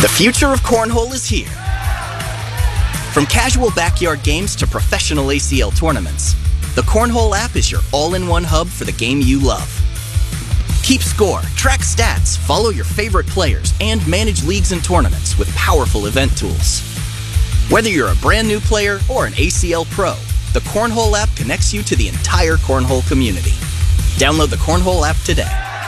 The future of cornhole is here. From casual backyard games to professional ACL tournaments, the Cornhole app is your all-in-one hub for the game you love. Keep score, track stats, follow your favorite players, and manage leagues and tournaments with powerful event tools. Whether you're a brand new player or an ACL pro, the Cornhole app connects you to the entire cornhole community. Download the Cornhole app today.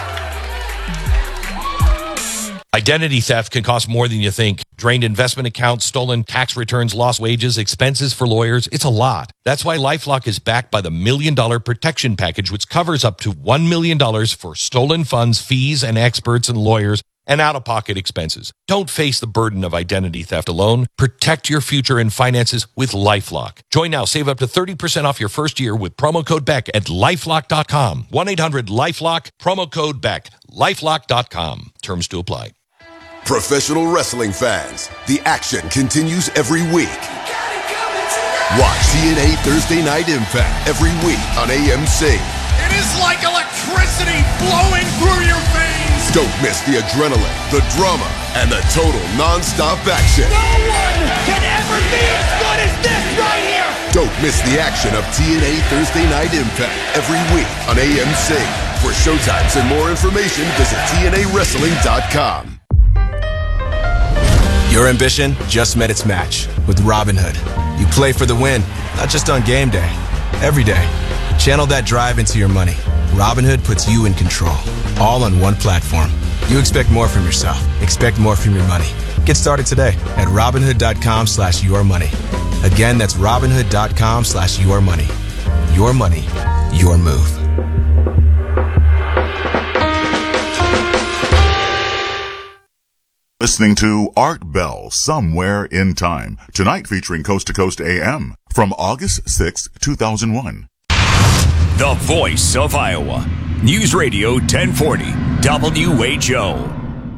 Identity theft can cost more than you think. Drained investment accounts, stolen tax returns, lost wages, expenses for lawyers. It's a lot. That's why LifeLock is backed by the $1 Million Protection Package, which covers up to $1 million for stolen funds, fees, and experts and lawyers, and out-of-pocket expenses. Don't face the burden of identity theft alone. Protect your future and finances with LifeLock. Join now. Save up to 30% off your first year with promo code BECK at LifeLock.com. 1-800-LifeLock, promo code BECK. LifeLock.com. Terms to apply. Professional wrestling fans, the action continues every week. Watch TNA Thursday Night Impact every week on AMC. It is like electricity flowing through your veins. Don't miss the adrenaline, the drama, and the total non-stop action. No one can ever be as good as this right here. Don't miss the action of TNA Thursday Night Impact every week on AMC. For showtimes and more information, visit TNAWrestling.com. Your ambition just met its match with Robinhood. You play for the win, not just on game day, every day. Channel that drive into your money. Robinhood puts you in control, all on one platform. You expect more from yourself. Expect more from your money. Get started today at Robinhood.com/yourmoney. Again, that's Robinhood.com/yourmoney. Your money, your move. Listening to Art Bell, Somewhere in Time. Tonight featuring Coast to Coast AM from August 6, 2001. The voice of Iowa. News Radio 1040 WHO.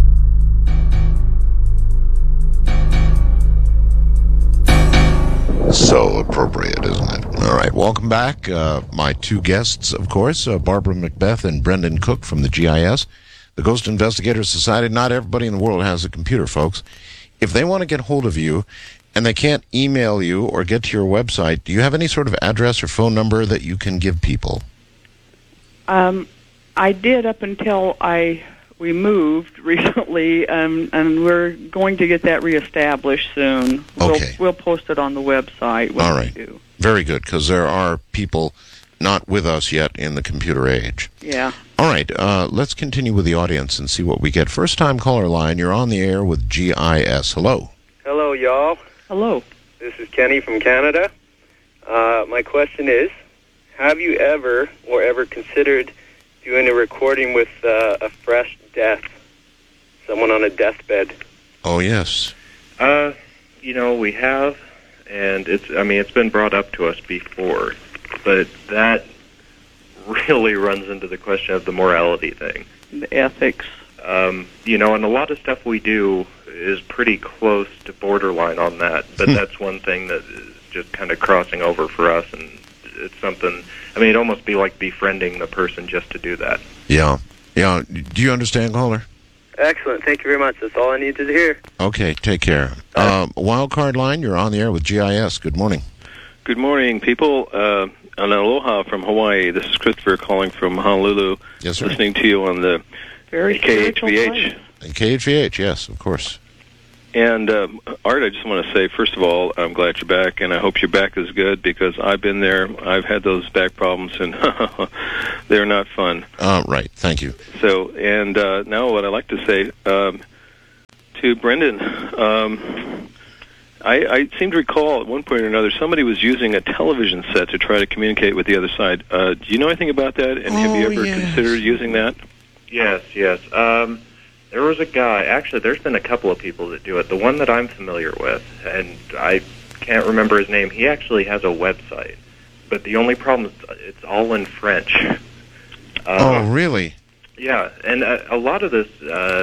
So appropriate, isn't it? All right, welcome back. My two guests, of course, Barbara Macbeth and Brendan Cook from the GIS. The Ghost Investigators Society. Not everybody in the world has a computer, folks. If they want to get hold of you and they can't email you or get to your website, do you have any sort of address or phone number that you can give people? I did up until we moved recently, and we're going to get that reestablished soon. Okay. We'll post it on the website. All right. Very good, because there are people not with us yet in the computer age. Yeah. All right, let's continue with the audience and see what we get. First-time caller line, you're on the air with GIS. Hello. Hello, y'all. Hello. This is Kenny from Canada. My question is, have you ever considered doing a recording with a fresh death, someone on a deathbed? Oh, yes. We have, and it's been brought up to us before, but that really runs into the question of the morality thing. The ethics. And a lot of stuff we do is pretty close to borderline on that, but that's one thing that is just kind of crossing over for us, and it's something, it'd almost be like befriending the person just to do that. Yeah. Do you understand, caller? Excellent. Thank you very much. That's all I needed to hear. Okay, take care. Wildcard line, you're on the air with GIS. Good morning. Good morning, people. And aloha from Hawaii. This is Christopher calling from Honolulu. Yes, sir. Listening to you on the KHVH. KHVH, yes, of course. And, Art, I just want to say, first of all, I'm glad you're back, and I hope your back is good, because I've been there. I've had those back problems, and they're not fun. Right, thank you. So, and now what I'd like to say to Brendan, I seem to recall at one point or another somebody was using a television set to try to communicate with the other side. Do you know anything about that, and have you ever considered using that? Yes. There was a guy, actually there's been a couple of people that do it. The one that I'm familiar with, and I can't remember his name, he actually has a website. But the only problem is it's all in French. Oh, really? Yeah, and a lot of this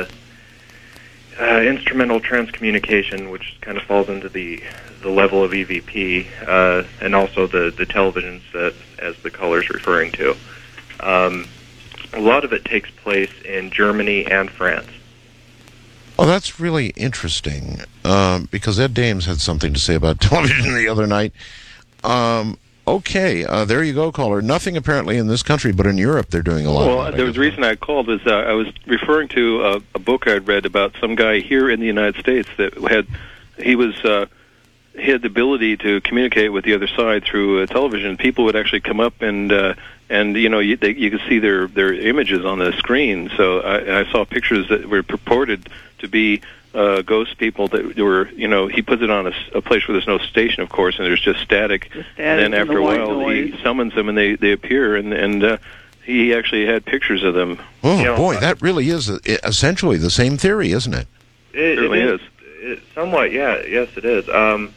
instrumental transcommunication, which kind of falls into the level of EVP, and also the television set, as the caller's referring to. A lot of it takes place in Germany and France. Oh, that's really interesting, because Ed Dames had something to say about television the other night. Okay, there you go, caller. Nothing apparently in this country, but in Europe they're doing a lot. Well, the reason I called is I was referring to a book I'd read about some guy here in the United States that he had the ability to communicate with the other side through television. People would actually come up and you could see their images on the screen. So I saw pictures that were purported to be ghost people that were, he puts it on a place where there's no station, of course, and there's just static. And then after a while, he summons them and they appear, and he actually had pictures of them. Oh, boy, that really is essentially the same theory, isn't it? It certainly is. Somewhat, yeah. Yes, it is.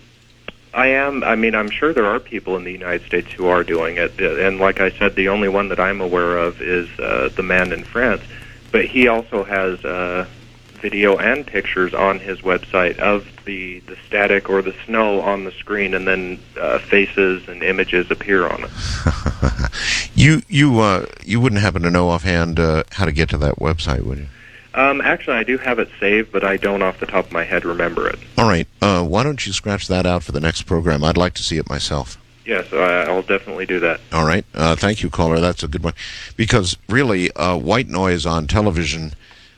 I'm sure there are people in the United States who are doing it, and like I said, the only one that I'm aware of is the man in France. But he also has video and pictures on his website of the static or the snow on the screen, and then faces and images appear on it. You wouldn't happen to know offhand how to get to that website, would you? Actually, I do have it saved, but I don't off the top of my head remember it. All right. Why don't you scratch that out for the next program? I'd like to see it myself. Yes, I'll definitely do that. All right. Thank you, caller. That's a good one. Because really, white noise on television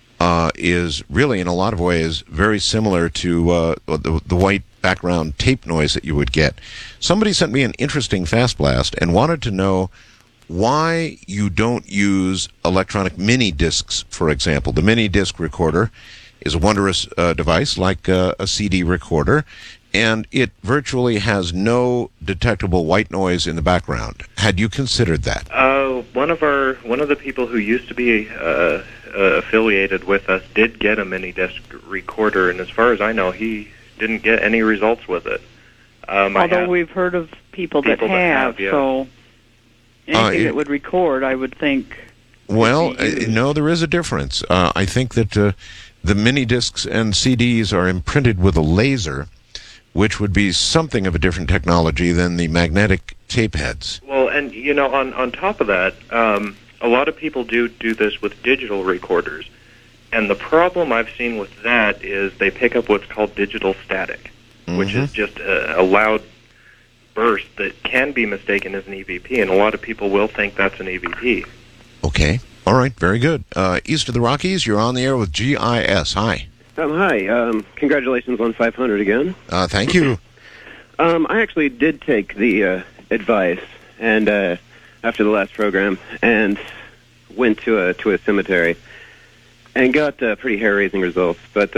is really, in a lot of ways, very similar to the white background tape noise that you would get. Somebody sent me an interesting fast blast and wanted to know why you don't use electronic mini discs, for example. The mini disc recorder is a wondrous device like a CD recorder, and it virtually has no detectable white noise in the background. Had you considered that? One of the people who used to be affiliated with us did get a mini disc recorder, and as far as I know, he didn't get any results with it. Although we've heard of people that have, yeah. So anything that would record, I would think. Well, no, there is a difference. I think that the mini discs and CDs are imprinted with a laser, which would be something of a different technology than the magnetic tape heads. Well, and on top of that, a lot of people do this with digital recorders, and the problem I've seen with that is they pick up what's called digital static, which is just a loud burst that can be mistaken as an EVP, and a lot of people will think that's an EVP. Okay. All right. Very good. East of the Rockies, you're on the air with GIS. Hi. Hi. Congratulations on 500 again. Thank you. I actually did take the advice and after the last program and went to a cemetery and got pretty hair-raising results. But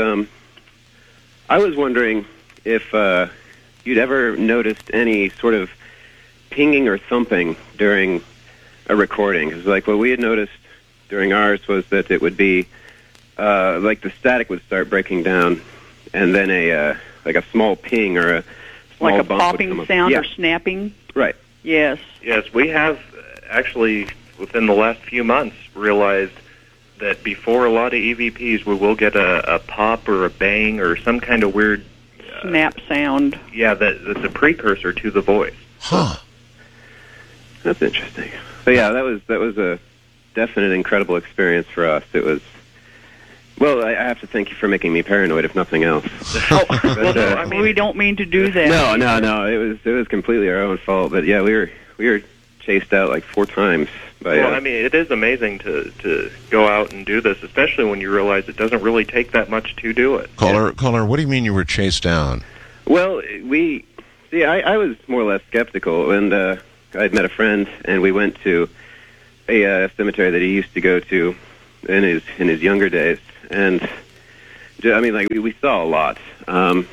I was wondering if you'd ever noticed any sort of pinging or thumping during a recording. Because like what we had noticed during ours was that it would be like the static would start breaking down, and then a small ping or a small like a bump popping sound yeah. or snapping. Right. Yes. Yes, we have actually within the last few months realized that before a lot of EVPs, we will get a pop or a bang or some kind of weird snap sound. Yeah, that's a precursor to the voice. Huh. That's interesting. So yeah, that was a definite incredible experience for us. It was. Well, I have to thank you for making me paranoid, if nothing else. But, we don't mean to do that. No. It was completely our own fault. But yeah, we were chased out like 4 times. Well, I mean, it is amazing to go out and do this, especially when you realize it doesn't really take that much to do it. Caller, what do you mean you were chased down? Well, I was more or less skeptical, and I'd met a friend, and we went to a cemetery that he used to go to in his younger days, and I mean, like we saw a lot of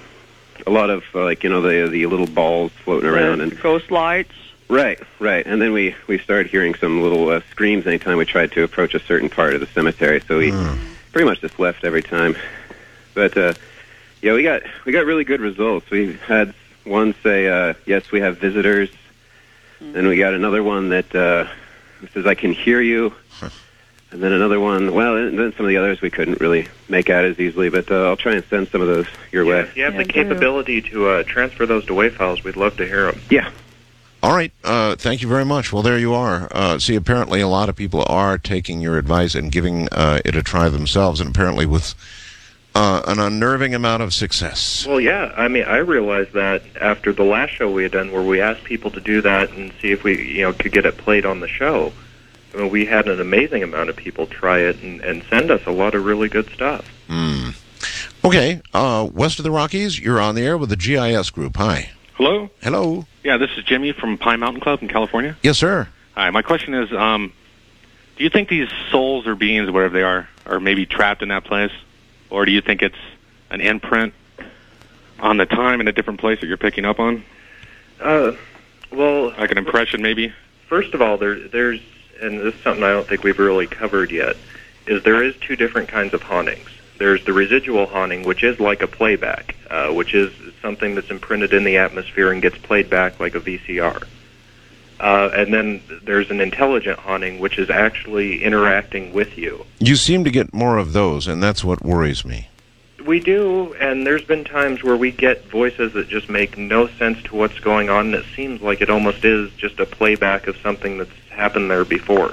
the little balls floating around and ghost lights. Right, and then we started hearing some little screams anytime we tried to approach a certain part of the cemetery. So we pretty much just left every time. But yeah, we got really good results. We had one say, "Yes, we have visitors," and we got another one that says, "I can hear you," and then another one. Well, and then some of the others we couldn't really make out as easily. But I'll try and send some of those your way. If you have the capability to transfer those to WAV files, we'd love to hear them. Yeah. All right. Thank you very much. Well, there you are. See, apparently a lot of people are taking your advice and giving it a try themselves, and apparently with an unnerving amount of success. Well, yeah. I mean, I realized that after the last show we had done, where we asked people to do that and see if we, could get it played on the show. I mean, we had an amazing amount of people try it and send us a lot of really good stuff. Okay, west of the Rockies, you're on the air with the GIS Group. Hi. Hello? Hello. Yeah, this is Jimmy from Pine Mountain Club in California. Yes, sir. Hi, my question is, do you think these souls or beings, whatever they are maybe trapped in that place? Or do you think it's an imprint on the time in a different place that you're picking up on? Well... Like an impression, maybe? First of all, there's, and this is something I don't think we've really covered yet, is there is two different kinds of hauntings. There's the residual haunting, which is like a playback, which is something that's imprinted in the atmosphere and gets played back like a VCR. And then there's an intelligent haunting, which is actually interacting with you. You seem to get more of those, and that's what worries me. We do, and there's been times where we get voices that just make no sense to what's going on, and it seems like it almost is just a playback of something that's happened there before.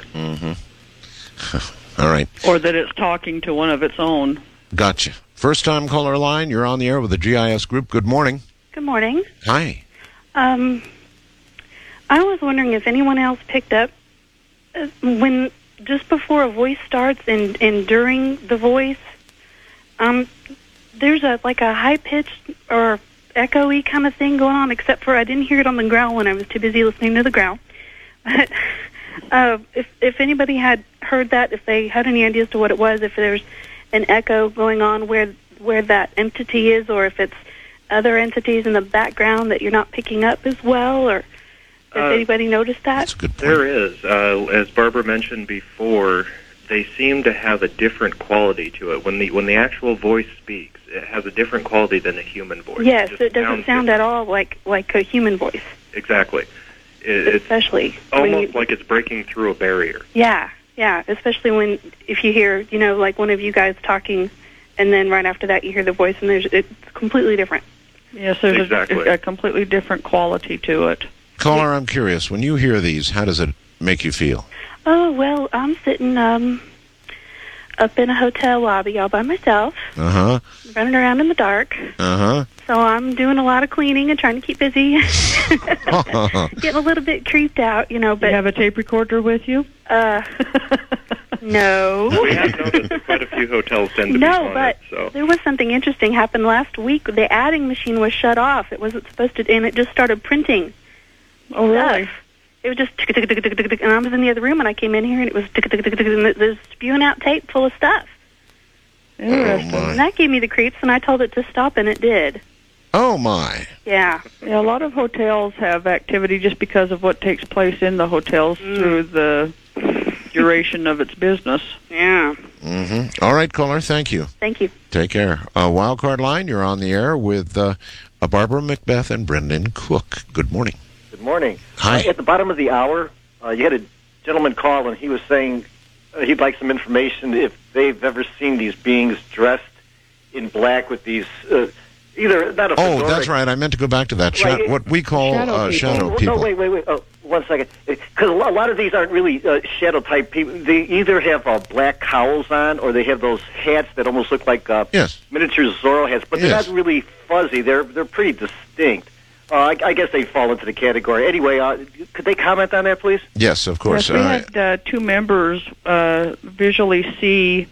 All right. Or that it's talking to one of its own. Gotcha. First-time caller line, you're on the air with the GIS Group. Good morning. Good morning. Hi. I was wondering if anyone else picked up when just before a voice starts and during the voice, there's a high-pitched or echoey kind of thing going on, except for I didn't hear it on the growl when I was too busy listening to the growl. But if anybody had heard that, if they had any idea as to what it was, if there's an echo going on where that entity is, or if it's other entities in the background that you're not picking up as well, or has anybody noticed that? That's a good point. There is. As Barbara mentioned before, they seem to have a different quality to it. When the actual voice speaks, it has a different quality than a human voice. Yes, it doesn't sound at all like a human voice. Exactly. It's especially almost like it's breaking through a barrier. Yeah, especially if you hear, like one of you guys talking, and then right after that you hear the voice, and it's completely different. Yes, there's a completely different quality to it. Caller, I'm curious, when you hear these, how does it make you feel? Oh, well, I'm sitting up in a hotel lobby all by myself, running around in the dark. So I'm doing a lot of cleaning and trying to keep busy. Getting a little bit creeped out, but... Do you have a tape recorder with you? No. We have noticed that quite a few hotels tend to be on but it, so. There was something interesting happened last week. The adding machine was shut off. It wasn't supposed to, and it just started printing. Oh, really? It was just tick-a-tick-a-tick-a-tick, and I was in the other room, and I came in here, and it was tick-a-tick-a-tick-a-tick, and it was spewing out tape full of stuff. Interesting. And that gave me the creeps, and I told it to stop, and it did. Oh, my. Yeah. A lot of hotels have activity just because of what takes place in the hotels through the duration of its business. Yeah. All right, caller, thank you. Thank you. Take care. Wildcard line, you're on the air with Barbara Macbeth and Brendan Cook. Good morning. Good morning. Hi. At the bottom of the hour, you had a gentleman call, and he was saying he'd like some information if they've ever seen these beings dressed in black with these... either not a fedora. Oh, that's right. I meant to go back to that. What we call shadow people. No, wait. Oh, 1 second. Because a lot of these aren't really shadow type people. They either have black cowls on, or they have those hats that almost look like miniature Zorro hats, but they're not really fuzzy. They're pretty distinct. I guess they fall into the category. Anyway, could they comment on that, please? Yes, of course. Yes, we had two members visually see.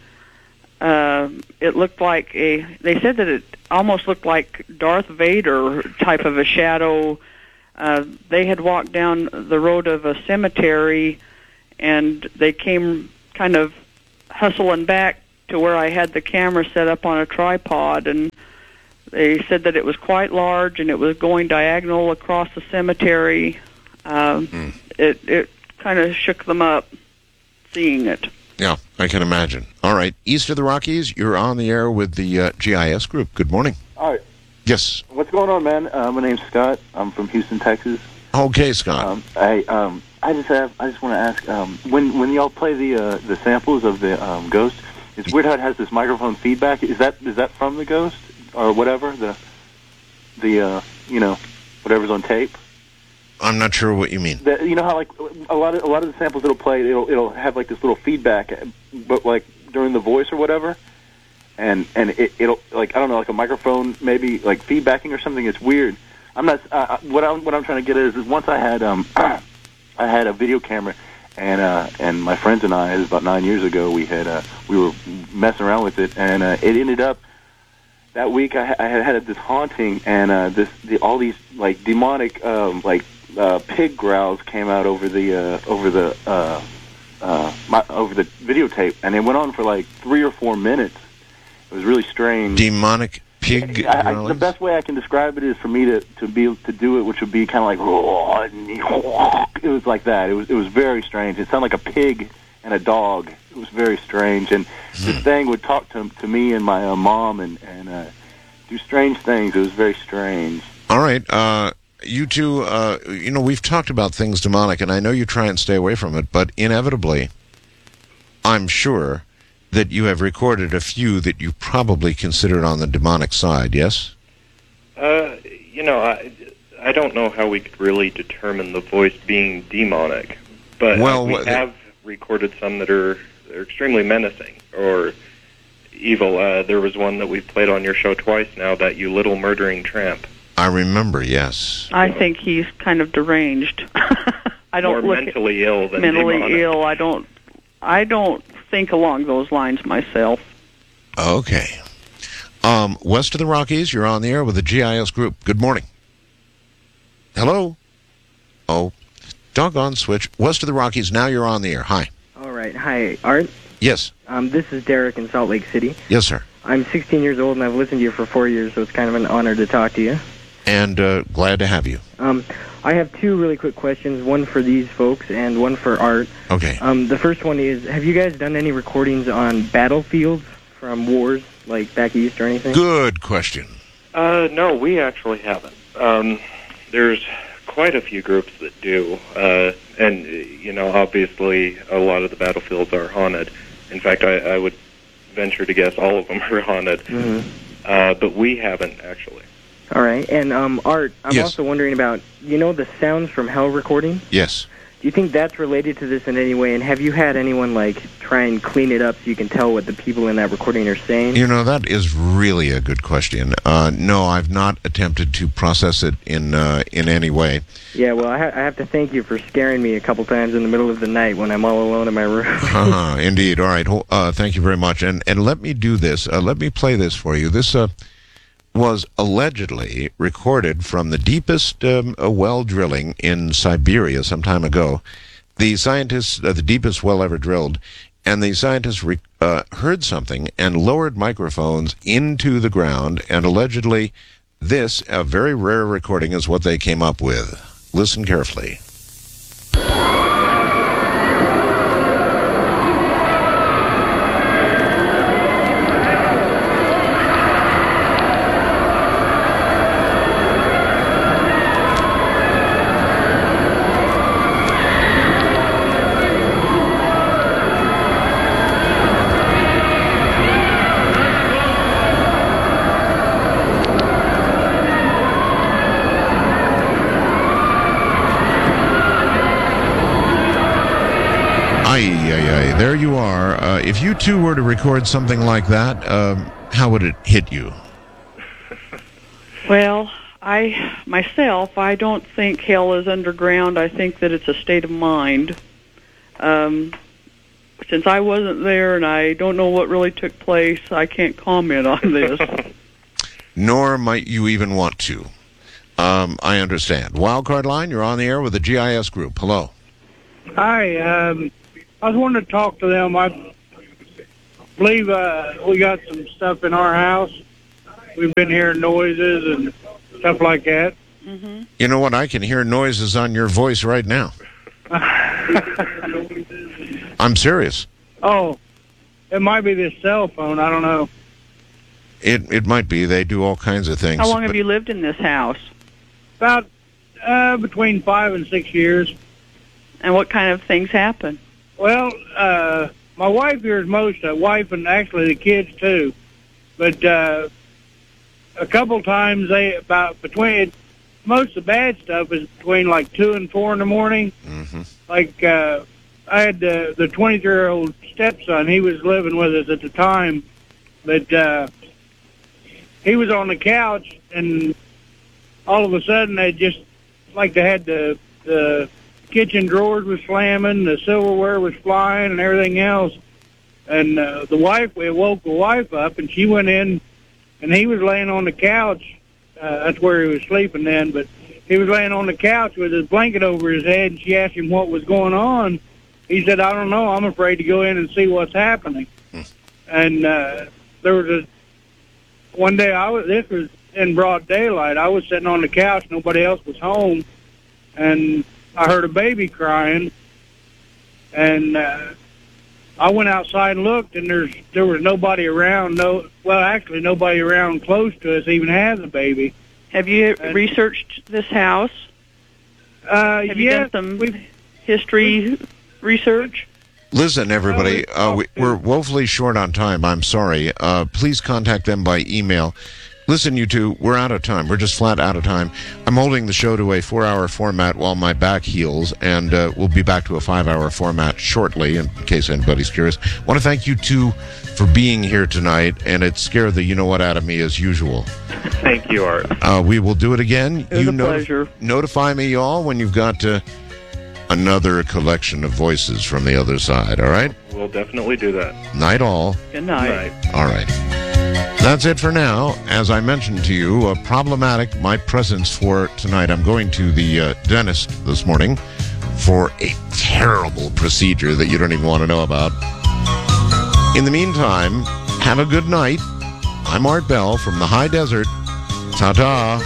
It looked like they said that it almost looked like Darth Vader type of a shadow. They had walked down the road of a cemetery, and they came kind of hustling back to where I had the camera set up on a tripod, and they said that it was quite large, and it was going diagonal across the cemetery. It kind of shook them up, seeing it. Yeah, I can imagine. All right, east of the Rockies, you're on the air with the GIS Group. Good morning. All right. Yes. What's going on, man? My name's Scott. I'm from Houston, Texas. Okay, Scott. I just want to ask, when y'all play the samples of the Ghost, it's weird how it has this microphone feedback. Is that from the Ghost or whatever the whatever's on tape? I'm not sure what you mean. You know how like a lot of the samples it'll play, it'll have like this little feedback, but like during the voice or whatever. it'll like I don't know, like a microphone maybe like feedbacking or something. It's weird. I'm not. What I'm trying to get at is once I had I had a video camera, and my friends and I, it was about 9 years ago, we were messing around with it, and it ended up that week I had this haunting, and all these like demonic pig growls came out over the videotape, and it went on for like 3 or 4 minutes. It was really strange. Demonic pig growling? The best way I can describe it is for me to be able to do it, which would be kind of like it was like that. It was very strange. It sounded like a pig and a dog. It was very strange, and this thing would talk to me and my mom and do strange things. It was very strange. All right. You two, we've talked about things demonic, and I know you try and stay away from it, but inevitably, I'm sure that you have recorded a few that you probably considered on the demonic side, yes? I don't know how we could really determine the voice being demonic, but we have recorded some that are extremely menacing or evil. There was one that we've played on your show twice now, that You Little Murdering Tramp. I remember, yes. I think he's kind of deranged. I don't More mentally ill than mentally demonic. ill. I don't think along those lines myself. Okay. West of the Rockies, you're on the air with the GIS group. Good morning. Hello? Oh, doggone switch. West of the Rockies, now you're on the air. Hi. All right. Hi, Art? Yes. This is Derek in Salt Lake City. Yes, sir. I'm 16 years old, and I've listened to you for 4 years, so it's kind of an honor to talk to you. And glad to have you. I have two really quick questions, one for these folks and one for Art. Okay. The first one is, have you guys done any recordings on battlefields from wars, like back east or anything? Good question. No, we actually haven't. There's quite a few groups that do, and obviously a lot of the battlefields are haunted. In fact, I would venture to guess all of them are haunted. Mm-hmm. But we haven't actually. All right, and Art, I'm Yes. also wondering about, the Sounds from Hell recording? Yes. Do you think that's related to this in any way? And have you had anyone, try and clean it up so you can tell what the people in that recording are saying? That is really a good question. No, I've not attempted to process it in any way. Yeah, well, I have to thank you for scaring me a couple times in the middle of the night when I'm all alone in my room. Indeed. All right. Thank you very much. And let me do this. Let me play this for you. This was allegedly recorded from the deepest well drilling in Siberia some time ago. The scientists, the deepest well ever drilled, and the scientists heard something and lowered microphones into the ground, and allegedly this, a very rare recording, is what they came up with. Listen carefully. There you are. If you two were to record something like that, how would it hit you? Well, I don't think hell is underground. I think that it's a state of mind. Since I wasn't there and I don't know what really took place, I can't comment on this. Nor might you even want to. I understand. Wildcard line, you're on the air with the GIS group. Hello. Hi. I was wanting to talk to them. I believe we got some stuff in our house. We've been hearing noises and stuff like that. Mm-hmm. You know what? I can hear noises on your voice right now. I'm serious. Oh, it might be this cell phone. I don't know. It might be. They do all kinds of things. How long have you lived in this house? About between 5 and 6 years. And what kind of things happen? Well, my wife hears most of it. Wife and actually the kids too. But a couple times most of the bad stuff is between 2 and 4 in the morning. Mm-hmm. I had the 23-year-old stepson. He was living with us at the time, But he was on the couch, and all of a sudden, they had the kitchen drawers was slamming, the silverware was flying, and everything else. And we woke the wife up, and she went in, and he was laying on the couch. That's where he was sleeping then, but he was laying on the couch with his blanket over his head, and she asked him what was going on. He said, I don't know. I'm afraid to go in and see what's happening. And there was one day, this was in broad daylight. I was sitting on the couch. Nobody else was home. And I heard a baby crying. And I went outside and looked, and there was nobody around. Actually, nobody around close to us even has a baby. Have you researched this house? Have you done some history research? Listen, everybody, we're woefully short on time. I'm sorry. Please contact them by email. Listen, you two, we're out of time. We're just flat out of time. I'm holding the show to a 4-hour format while my back heals, and we'll be back to a 5-hour format shortly, in case anybody's curious. I want to thank you two for being here tonight, and it scared the you-know-what out of me as usual. Thank you, Art. We will do it again. It was a pleasure. Notify me, y'all, when you've got another collection of voices from the other side, all right? We'll definitely do that. Night all. Good night. All right. That's it for now. As I mentioned to you, problematic, my presence for tonight. I'm going to the dentist this morning for a terrible procedure that you don't even want to know about. In the meantime, have a good night. I'm Art Bell from the High Desert. Ta-ta.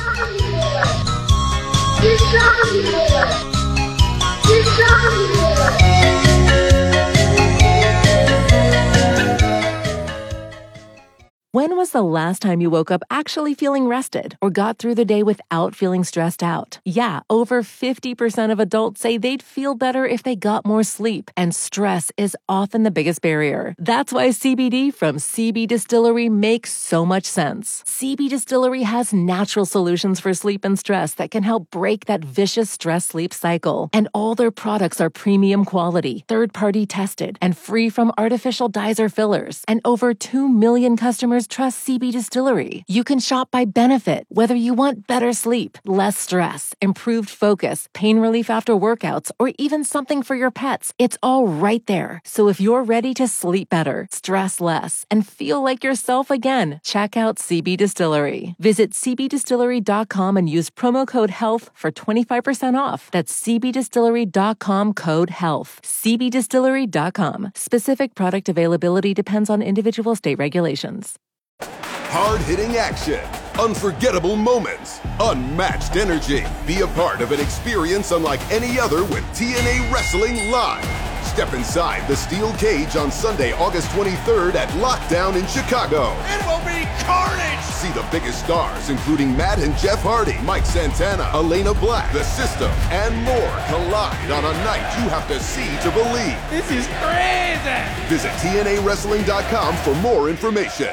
When was the last time you woke up actually feeling rested or got through the day without feeling stressed out? Yeah, over 50% of adults say they'd feel better if they got more sleep, and stress is often the biggest barrier. That's why CBD from CB Distillery makes so much sense. CB Distillery has natural solutions for sleep and stress that can help break that vicious stress-sleep cycle. And all their products are premium quality, third-party tested, and free from artificial dyes or fillers. And over 2 million customers trust CB Distillery. You can shop by benefit, whether you want better sleep, less stress, improved focus, pain relief after workouts, or even something for your pets. It's all right there. So if you're ready to sleep better, stress less, and feel like yourself again, check out CB Distillery. Visit cbdistillery.com and use promo code HEALTH for 25% off. That's cbdistillery.com, code HEALTH. cbdistillery.com. Specific product availability depends on individual state regulations. Hard-hitting action, unforgettable moments, unmatched energy. Be a part of an experience unlike any other with TNA Wrestling Live. Step inside the steel cage on Sunday, August 23rd at Lockdown in Chicago. It will be carnage! See the biggest stars, including Matt and Jeff Hardy, Mike Santana, Elena Black, The System, and more collide on a night you have to see to believe. This is crazy! Visit TNAWrestling.com for more information.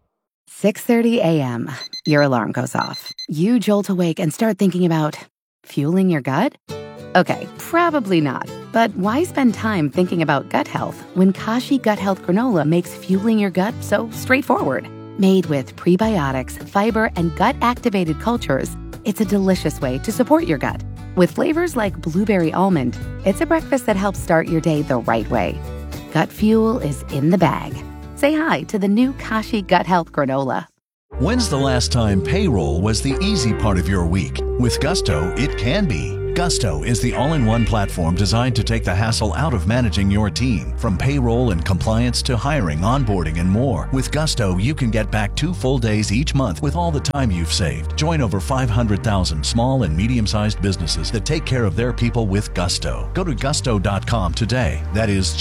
6:30 a.m. Your alarm goes off. You jolt awake and start thinking about fueling your gut? Okay, probably not. But why spend time thinking about gut health when Kashi Gut Health Granola makes fueling your gut so straightforward? Made with prebiotics, fiber, and gut-activated cultures, it's a delicious way to support your gut. With flavors like blueberry almond, it's a breakfast that helps start your day the right way. Gut fuel is in the bag. Say hi to the new Kashi Gut Health Granola. When's the last time payroll was the easy part of your week? With Gusto, it can be. Gusto is the all-in-one platform designed to take the hassle out of managing your team. From payroll and compliance to hiring, onboarding, and more. With Gusto, you can get back 2 full days each month with all the time you've saved. Join over 500,000 small and medium-sized businesses that take care of their people with Gusto. Go to gusto.com today. That is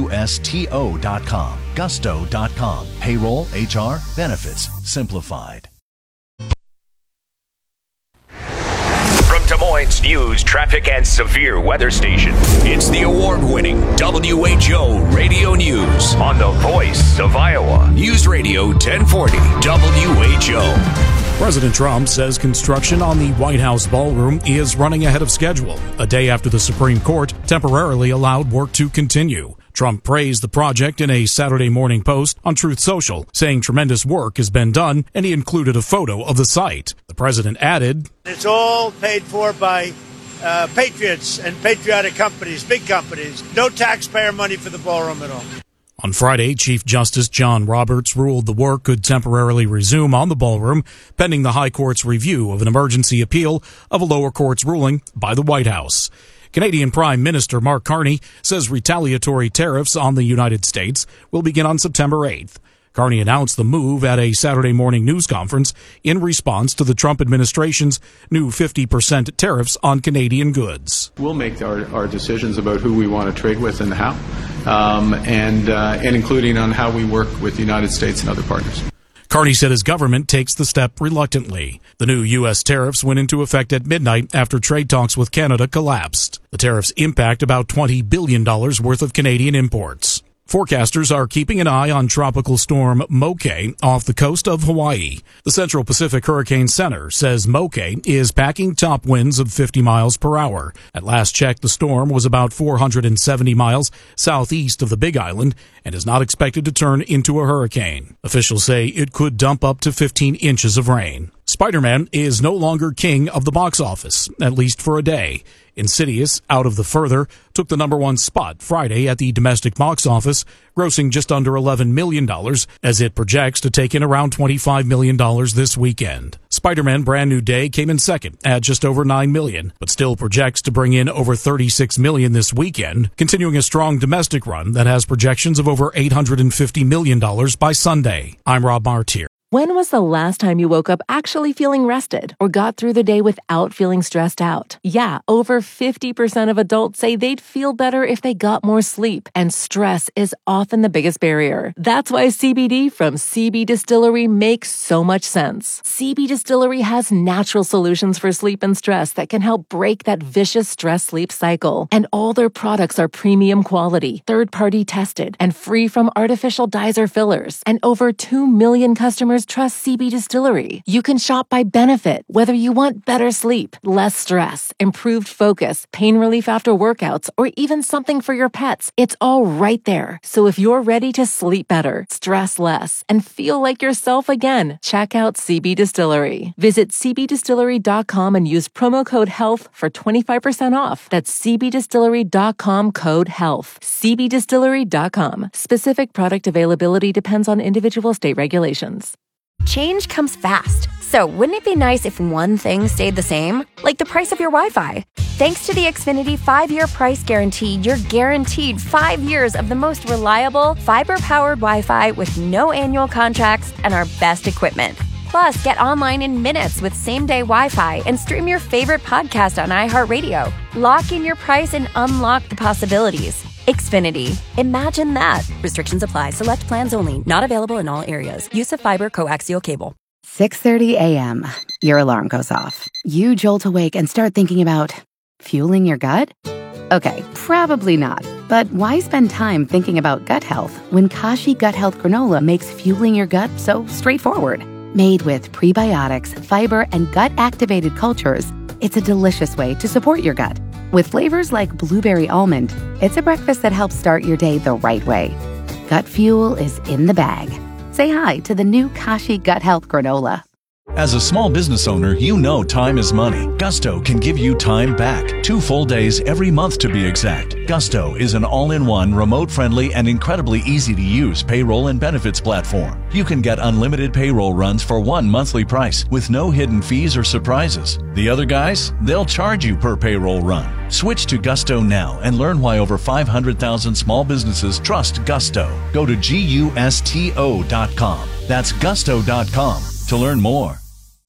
GUSTO.com. Gusto.com. Payroll, HR, benefits, simplified. Des Moines News, traffic, and severe weather station. It's the award-winning WHO Radio News on the Voice of Iowa. News Radio 1040 WHO. President Trump says construction on the White House ballroom is running ahead of schedule, a day after the Supreme Court temporarily allowed work to continue. Trump praised the project in a Saturday morning post on Truth Social, saying tremendous work has been done, and he included a photo of the site. The president added, "It's all paid for by patriots and patriotic companies, big companies. No taxpayer money for the ballroom at all." On Friday, Chief Justice John Roberts ruled the work could temporarily resume on the ballroom, pending the High Court's review of an emergency appeal of a lower court's ruling by the White House. Canadian Prime Minister Mark Carney says retaliatory tariffs on the United States will begin on September 8th. Carney announced the move at a Saturday morning news conference in response to the Trump administration's new 50% tariffs on Canadian goods. We'll make our decisions about who we want to trade with and how, and including on how we work with the United States and other partners. Carney said his government takes the step reluctantly. The new U.S. tariffs went into effect at midnight after trade talks with Canada collapsed. The tariffs impact about $20 billion worth of Canadian imports. Forecasters are keeping an eye on tropical storm Moke off the coast of Hawaii. The Central Pacific Hurricane Center says Moke is packing top winds of 50 miles per hour. At last check, the storm was about 470 miles southeast of the Big Island and is not expected to turn into a hurricane. Officials say it could dump up to 15 inches of rain. Spider-Man is no longer king of the box office, at least for a day. Insidious, Out of the Further, took the #1 spot Friday at the domestic box office, grossing just under $11 million, as it projects to take in around $25 million this weekend. Spider-Man Brand New Day came in second at just over $9 million, but still projects to bring in over $36 million this weekend, continuing a strong domestic run that has projections of over $850 million by Sunday. I'm Rob Martier. When was the last time you woke up actually feeling rested or got through the day without feeling stressed out? Yeah, over 50% of adults say they'd feel better if they got more sleep, and stress is often the biggest barrier. That's why CBD from CB Distillery makes so much sense. CB Distillery has natural solutions for sleep and stress that can help break that vicious stress-sleep cycle. And all their products are premium quality, third-party tested, and free from artificial dyes or fillers. And over 2 million customers trust CB Distillery. You can shop by benefit, whether you want better sleep, less stress, improved focus, pain relief after workouts, or even something for your pets. It's all right there. So if you're ready to sleep better, stress less, and feel like yourself again, check out CB Distillery. Visit cbdistillery.com and use promo code HEALTH for 25% off. That's cbdistillery.com code HEALTH. cbdistillery.com. Specific product availability depends on individual state regulations. Change comes fast, so wouldn't it be nice if one thing stayed the same? Like the price of your Wi-Fi. Thanks to the Xfinity 5-year price guarantee, you're guaranteed 5 years of the most reliable, fiber-powered Wi-Fi with no annual contracts and our best equipment. Plus, get online in minutes with same-day Wi-Fi and stream your favorite podcast on iHeartRadio. Lock in your price and unlock the possibilities. Xfinity. Imagine that. Restrictions apply. Select plans only. Not available in all areas. Use of fiber coaxial cable. 6:30 a.m. Your alarm goes off. You jolt awake and start thinking about fueling your gut? Okay, probably not. But why spend time thinking about gut health when Kashi Gut Health Granola makes fueling your gut so straightforward? Made with prebiotics, fiber, and gut-activated cultures, it's a delicious way to support your gut. With flavors like blueberry almond, it's a breakfast that helps start your day the right way. Gut fuel is in the bag. Say hi to the new Kashi Gut Health Granola. As a small business owner, you know time is money. Gusto can give you time back. 2 full days every month to be exact. Gusto is an all-in-one, remote-friendly, and incredibly easy-to-use payroll and benefits platform. You can get unlimited payroll runs for one monthly price with no hidden fees or surprises. The other guys, they'll charge you per payroll run. Switch to Gusto now and learn why over 500,000 small businesses trust Gusto. Go to GUSTO.com. That's Gusto.com to learn more.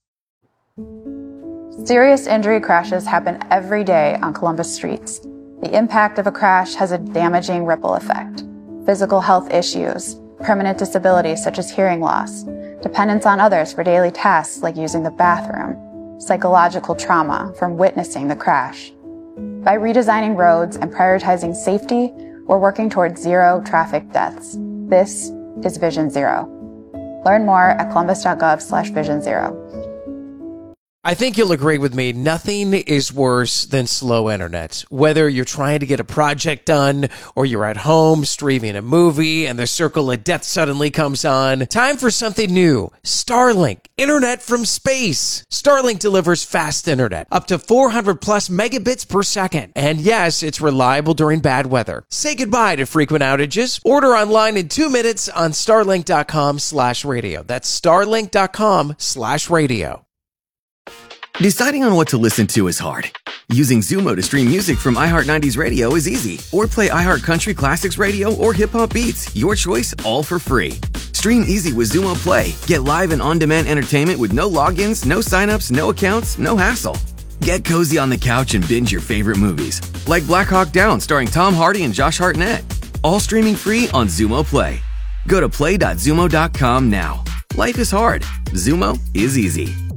Serious injury crashes happen every day on Columbus streets. The impact of a crash has a damaging ripple effect. Physical health issues, permanent disabilities such as hearing loss, dependence on others for daily tasks like using the bathroom, psychological trauma from witnessing the crash. By redesigning roads and prioritizing safety, we're working towards zero traffic deaths. This is Vision Zero. Learn more at columbus.gov/Vision Zero. I think you'll agree with me. Nothing is worse than slow internet. Whether you're trying to get a project done or you're at home streaming a movie and the circle of death suddenly comes on. Time for something new. Starlink. Internet from space. Starlink delivers fast internet. Up to 400 plus megabits per second. And yes, it's reliable during bad weather. Say goodbye to frequent outages. Order online in 2 minutes on starlink.com/radio. That's starlink.com/radio. Deciding on what to listen to is hard. Using Zumo to stream music from iHeart 90s Radio is easy. Or play iHeart Country Classics Radio or Hip Hop Beats. Your choice, all for free. Stream easy with Zumo Play. Get live and on-demand entertainment with no logins, no signups, no accounts, no hassle. Get cozy on the couch and binge your favorite movies. Like Black Hawk Down starring Tom Hardy and Josh Hartnett. All streaming free on Zumo Play. Go to play.zumo.com now. Life is hard. Zumo is easy.